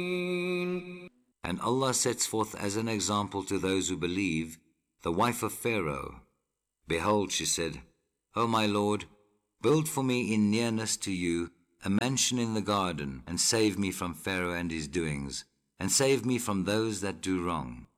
And Allah sets forth as an example to those who believe the wife of Pharaoh. Behold, she said, O my Lord, build for me in nearness to you a mansion in the garden, and save me from Pharaoh and his doings, and save me from those that do wrong.